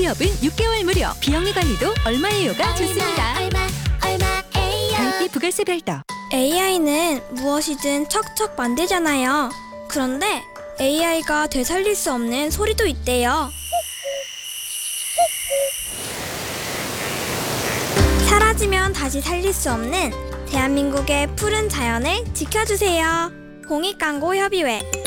취업은 6개월 무료. 비영리 관리도 얼마예요가 좋습니다. 가입비 부가세 별도. AI는 무엇이든 척척 만들잖아요. 그런데 AI가 되살릴 수 없는 소리도 있대요. 사라지면 다시 살릴 수 없는 대한민국의 푸른 자연을 지켜주세요. 공익광고협의회